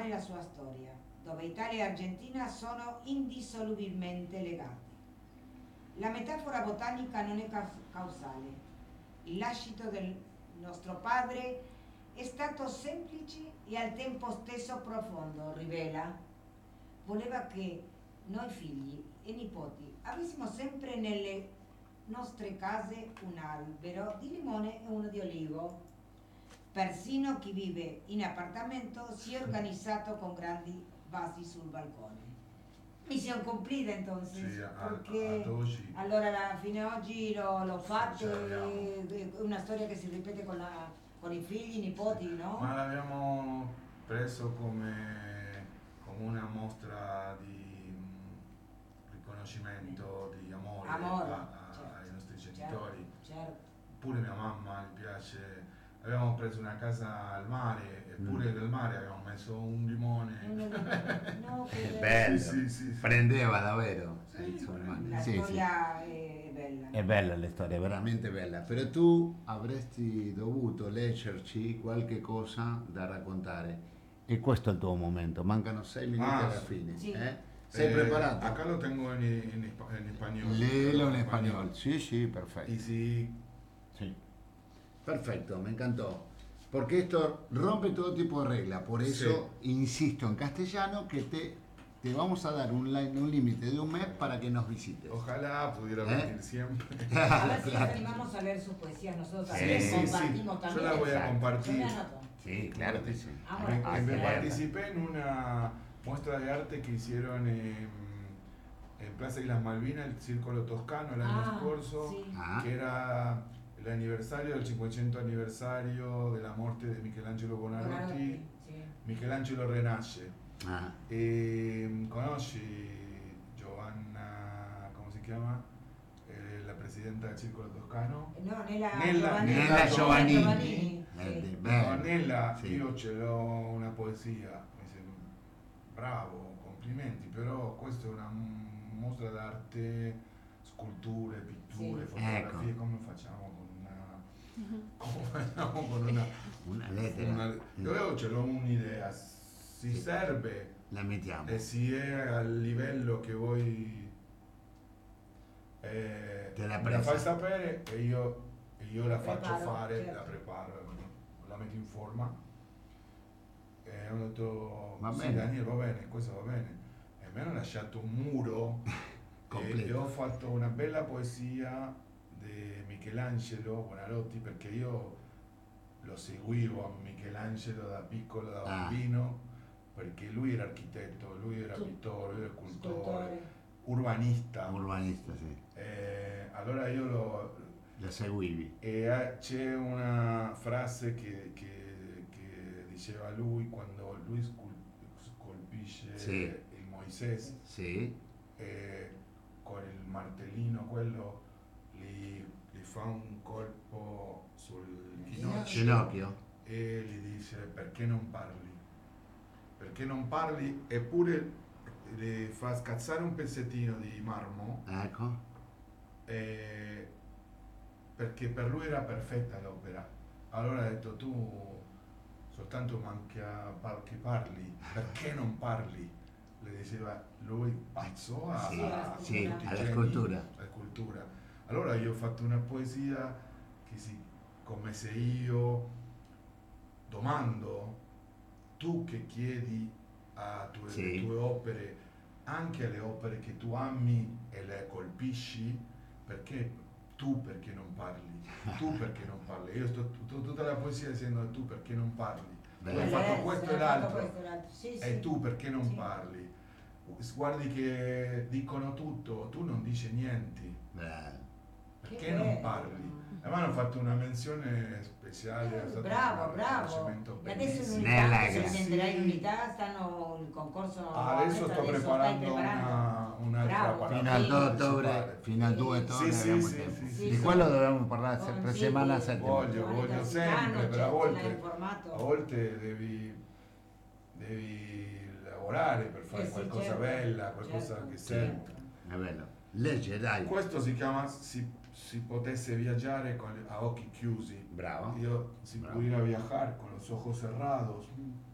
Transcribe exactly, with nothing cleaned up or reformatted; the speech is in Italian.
nella sua storia, dove Italia e Argentina sono indissolubilmente legate. La metafora botanica non è causale. Il lascito del nostro padre è stato semplice e al tempo stesso profondo, rivela. Voleva che noi figli e nipoti avessimo sempre nelle nostre case un albero di limone e uno di olivo. Persino chi vive in appartamento si è organizzato con grandi vasi sul balcone. Misión cumplida entonces, sì, a, perché ad oggi, allora alla fine oggi lo, lo fate, sì, è una storia che si ripete con, la, con i figli, i nipoti, no? ma l'abbiamo preso come, come una mostra di mh, riconoscimento, di amore, Amore, a, a, certo, ai nostri certo, genitori. certo. Pure mia mamma gli piace. Abbiamo preso una casa al mare, eppure Mm. nel mare abbiamo messo un limone. No, che Bello, Sì, sì, sì. prendeva davvero. Sì, sul prende. mare. la Sì, sì. storia è bella. È bella la storia, veramente bella. Però tu avresti dovuto leggerci qualche cosa da raccontare. E questo è il tuo momento. Mancano sei minuti Ah, alla sì. fine. Sì. Eh? Sei Eh, preparato? Acá lo tengo en, en, espa- en español. Léelo en español. Sí, sí, perfecto. Y si Sí. Perfecto, me encantó. Porque esto rompe todo tipo de regla. Por eso insisto en castellano que te, te vamos a dar un, line- un límite de un mes para que nos visites. ojalá pudiera ¿Eh? venir siempre. A ver si nos animamos a leer sus poesías nosotros Sí, también, sí, sí. compartimos Yo también. la voy a Exacto. Yo compartir. me anoto. Sí, claro que sí. Ah, Me- bueno, me sí. participé en una muestra de arte que hicieron en, en Plaza Islas Malvinas, el Círculo Toscano, el año Ah, scorso, sí. Ah. que era el aniversario del cinquecento aniversario de la muerte de Michelangelo Buonarroti. Buonarroti, sì. Michelangelo Renasce. Ah, E conosci Giovanna, come si chiama? Eh, la presidenta del Circolo Toscano? No, Nella Nella- Giovannini. Nella Giovannini. Giovannini, Eh, sì. bello. No, Nella, Sì. io ce l'ho una poesia, mi sembra, bravo, complimenti, però questa è una m- mostra d'arte, sculture, pitture, Sì. fotografie, Ecco. come facciamo con una... come facciamo con una... una lettera. una io ce l'ho un'idea, si Sì. serve La mettiamo. e si è al livello che voi eh, Te la me la presa. fai sapere e io, e io la faccio Preparo, fare, certo. la preparo, la metto in forma. E ho detto, Va sì bene. Daniele va bene, questo va bene. E mi hanno lasciato un muro e, Completo. e ho fatto una bella poesia di Michelangelo Buonarroti perché io lo seguivo a Michelangelo da piccolo, da Ah. bambino, perché lui era architetto, lui era Sì. pittore, lui era scultore, Scultore. urbanista. Urbanista, sì. Eh, allora io lo... La seguivi. E eh, c'è una frase che, che, che diceva lui quando lui scul- scolpisce Sì. il Moisés Sì. e con il martellino quello gli, gli fa un colpo sul ginocchio Ginocchio. e gli dice perché non parli? Perché non parli? Eppure le fa scazzare un pezzettino di marmo Ecco. eh, perché per lui era perfetta l'opera. Allora ha detto tu soltanto manca par- che parli, perché non parli? Le diceva lui pazzo a, Sì, a- a sì, tutti i alla geni, scultura. alla scultura. Allora io ho fatto una poesia che si, come se io domando, tu che chiedi a tue, Sì. le tue opere, anche alle opere che tu ami e le colpisci, perché tu perché non parli? Tu perché non parli? Io sto tut- tutta la poesia dicendo tu perché non parli? Tu Bello. hai fatto Eh, questo sì, e hai fatto l'altro questo e l'altro. Sì, e sì. tu perché non Sì. parli? Guardi che dicono tutto, tu non dici niente. Bello. Perché Che non bello. parli? E mi hanno fatto una menzione speciale, è stato Bravo, un bravo. riconoscimento E adesso in bellissimo. unità, Nella si gra- presenterà in Sì. unità, stanno il concorso. Adesso sto adesso preparando stai preparando. una, un'altra Bravo. parte. Fino al Sì. due ottobre, principale. fino al due Sì. ottobre Sì, sì, abbiamo sì, tempo. sì, sì, Di sì. quello dobbiamo parlare Con- sempre sì, settimana a sì. settimana. Voglio, voglio Giovanni sempre, Toscano, però a ce l'hai volte, informato. a volte devi, devi lavorare per fare Eh sì, qualcosa certo, bella, qualcosa certo, che serve. certo. È bello. Legge, dai. Questo si chiama si, si potesse viaggiare con- a occhi chiusi. Bravo. Io si Bravo. pudiera viajar con los ojos cerrados,